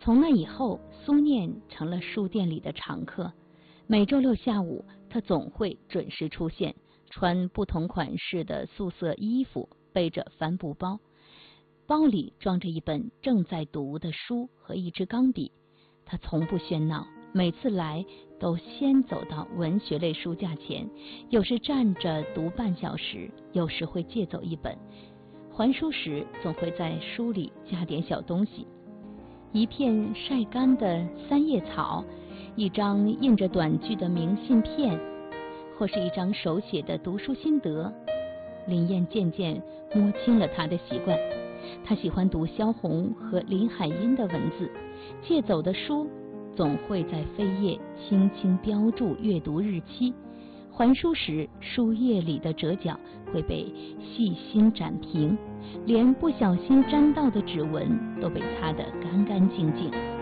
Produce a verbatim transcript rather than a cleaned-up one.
从那以后，苏念成了书店里的常客。每周六下午，他总会准时出现，穿不同款式的素色衣服，背着帆布包，包里装着一本正在读的书和一支钢笔。他从不喧闹，每次来都先走到文学类书架前，有时站着读半小时，有时会借走一本。还书时总会在书里加点小东西，一片晒干的三叶草，一张印着短句的明信片，或是一张手写的读书心得。林燕渐渐摸清了他的习惯，他喜欢读萧红和林海音的文字，借走的书总会在扉页轻轻标注阅读日期。还书时，书页里的折角会被细心展平，连不小心沾到的指纹都被擦得干干净净。